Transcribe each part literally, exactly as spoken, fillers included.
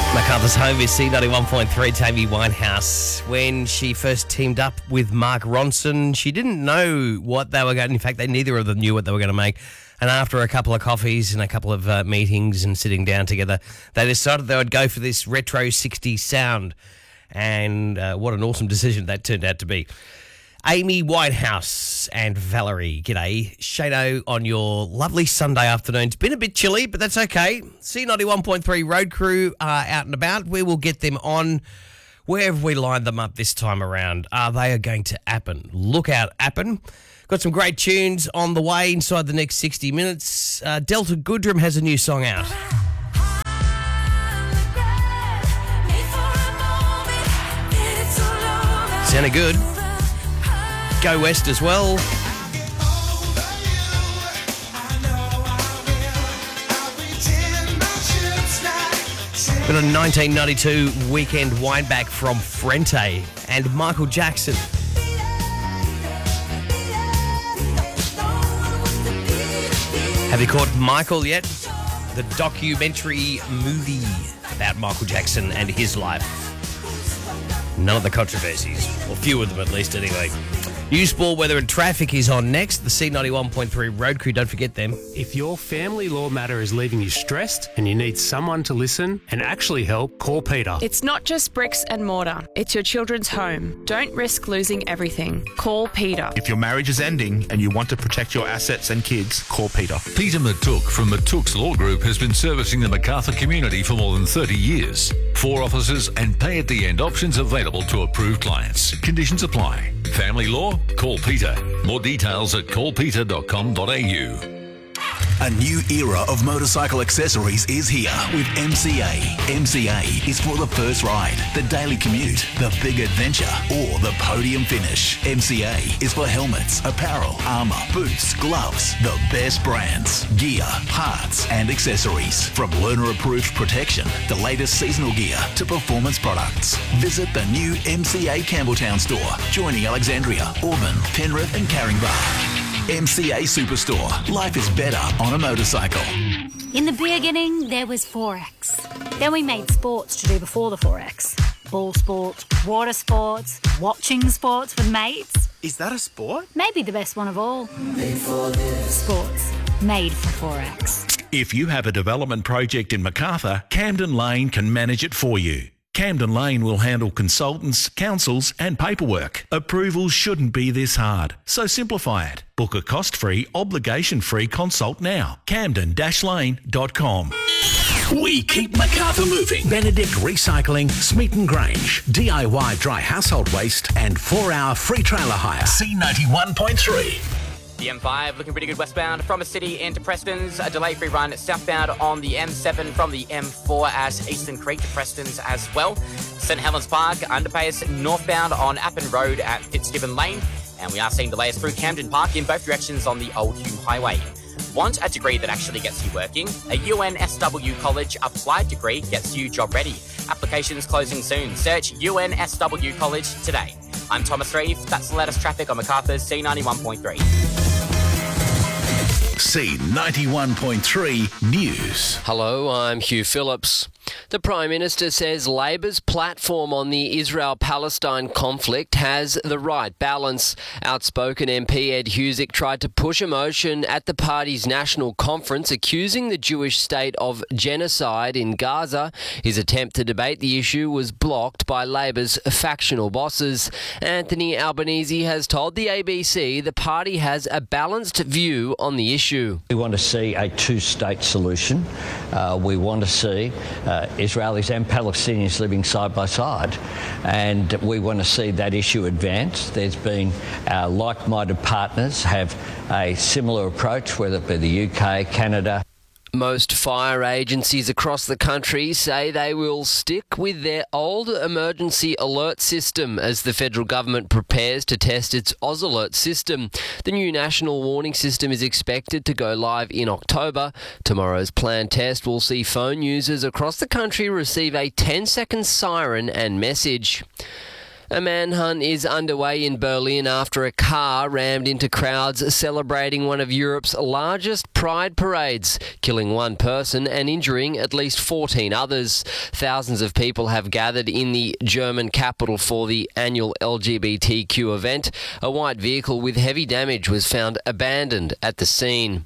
MacArthur's home is C ninety-one point three. Tammy Winehouse. When she first teamed up with Mark Ronson, she didn't know what they were going to... In fact, they neither of them knew what they were going to make. And after a couple of coffees and a couple of uh, meetings and sitting down together, they decided they would go for this retro sixties sound. And uh, what an awesome decision that turned out to be. Amy Winehouse and Valerie, g'day. Shado on your lovely Sunday afternoon. It's been a bit chilly, but that's okay. C ninety-one point three Road Crew are out and about. We will get them on. Where have we lined them up this time around? Uh, they are going to Appen. Look out, Appen. Got some great tunes on the way inside the next sixty minutes. Uh, Delta Goodrem has a new song out. Sounded good. Go West as well. Got a nineteen ninety-two weekend wineback from Frente and Michael Jackson. Have you caught Michael yet? The documentary movie about Michael Jackson and his life. None of the controversies, or few of them at least anyway. News, sport, weather and traffic is on next. The C ninety-one point three Road Crew, don't forget them. If your family law matter is leaving you stressed and you need someone to listen and actually help, call Peter. It's not just bricks and mortar. It's your children's home. Don't risk losing everything. Call Peter. If your marriage is ending and you want to protect your assets and kids, call Peter. Peter Matuk from Matuk's Law Group has been servicing the MacArthur community for more than thirty years. Four offices and pay-at-the-end options available to approved clients. Conditions apply. Family law? Call Peter. More details at call peter dot com dot a u. A new era of motorcycle accessories is here with M C A. M C A is for the first ride, the daily commute, the big adventure, or the podium finish. M C A is for helmets, apparel, armour, boots, gloves, the best brands, gear, parts and accessories. From learner-approved protection, the latest seasonal gear to performance products. Visit the new M C A Campbelltown store, joining Alexandria, Auburn, Penrith and Caringbah. M C A Superstore. Life is better on a motorcycle. In the beginning, there was Forex. Then we made sports to do before the Forex. Ball sports, water sports, watching sports with mates. Is that a sport? Maybe the best one of all. Made for this. Sports. Made for Forex. If you have a development project in MacArthur, Camden Lane can manage it for you. Camden Lane will handle consultants, councils and paperwork. Approvals shouldn't be this hard, so simplify it. Book a cost-free, obligation-free consult now. camden dash lane dot com. We keep MacArthur moving. Benedict Recycling, Smeaton Grange, D I Y dry household waste and four-hour free trailer hire. C ninety-one point three. The M five looking pretty good westbound from a city into Preston's. A delay-free run southbound on the M seven from the M four at Eastern Creek to Preston's as well. St Helens Park underpass northbound on Appen Road at Fitzgibbon Lane. And we are seeing delays through Camden Park in both directions on the Old Hume Highway. Want a degree that actually gets you working? A U N S W College applied degree gets you job ready. Applications closing soon. Search U N S W College today. I'm Thomas Reeve. That's the latest traffic on MacArthur's C ninety-one point three. C ninety-one point three News. Hello, I'm Hugh Phillips. The Prime Minister says Labor's platform on the Israel-Palestine conflict has the right balance. Outspoken M P Ed Husic tried to push a motion at the party's national conference accusing the Jewish state of genocide in Gaza. His attempt to debate the issue was blocked by Labor's factional bosses. Anthony Albanese has told the A B C the party has a balanced view on the issue. We want to see a two-state solution. Uh, we want to see uh, Israelis and Palestinians living side by side, and we want to see that issue advance. There's been uh, like-minded partners have a similar approach, whether it be the U K, Canada. Most fire agencies across the country say they will stick with their old emergency alert system as the federal government prepares to test its AusAlert system. The new national warning system is expected to go live in October. Tomorrow's planned test will see phone users across the country receive a ten-second siren and message. A manhunt is underway in Berlin after a car rammed into crowds celebrating one of Europe's largest pride parades, killing one person and injuring at least fourteen others. Thousands of people have gathered in the German capital for the annual L G B T Q event. A white vehicle with heavy damage was found abandoned at the scene.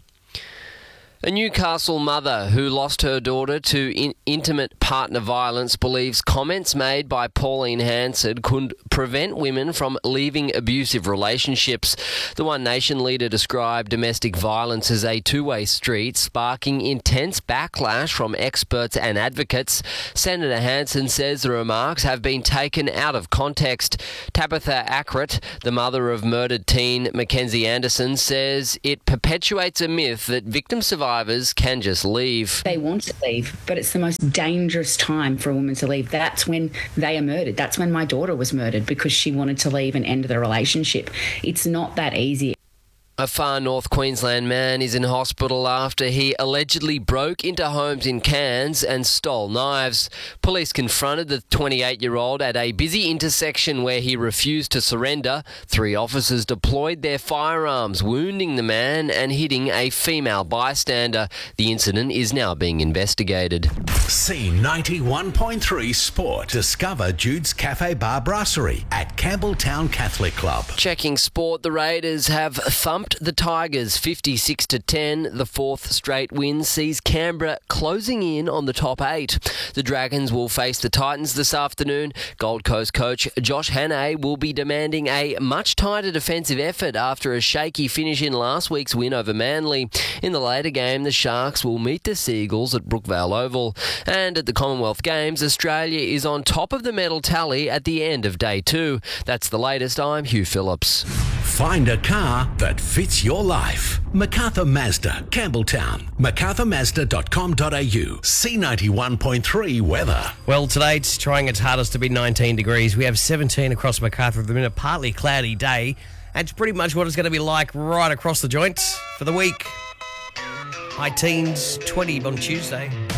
A Newcastle mother who lost her daughter to in- intimate partner violence believes comments made by Pauline Hanson could prevent women from leaving abusive relationships. The One Nation leader described domestic violence as a two-way street, sparking intense backlash from experts and advocates. Senator Hanson says the remarks have been taken out of context. Tabitha Ackert, the mother of murdered teen Mackenzie Anderson, says it perpetuates a myth that victim survivors can just leave. They want to leave, but it's the most dangerous time for a woman to leave. That's when they are murdered. That's when my daughter was murdered because she wanted to leave and end the relationship. It's not that easy. A far north Queensland man is in hospital after he allegedly broke into homes in Cairns and stole knives. Police confronted the twenty-eight-year-old at a busy intersection where he refused to surrender. Three officers deployed their firearms, wounding the man and hitting a female bystander. The incident is now being investigated. C ninety-one point three Sport. Discover Jude's Cafe Bar Brasserie at Campbelltown Catholic Club. Checking sport, the Raiders have thumped the Tigers fifty-six to ten. The fourth straight win sees Canberra closing in on the top eight. The Dragons will face the Titans this afternoon. Gold Coast coach Josh Hannay will be demanding a much tighter defensive effort after a shaky finish in last week's win over Manly. In the later game, the Sharks will meet the Seagulls at Brookvale Oval. And at the Commonwealth Games, Australia is on top of the medal tally at the end of day two. That's the latest. I'm Hugh Phillips. Find a car that fits your life. MacArthur Mazda, Campbelltown. macarthur mazda dot com dot a u. C ninety-one point three weather. Well, today it's trying its hardest to be nineteen degrees. We have seventeen across MacArthur at the minute, partly cloudy day. That's pretty much what it's going to be like right across the joints for the week. High teens, twenty on Tuesday.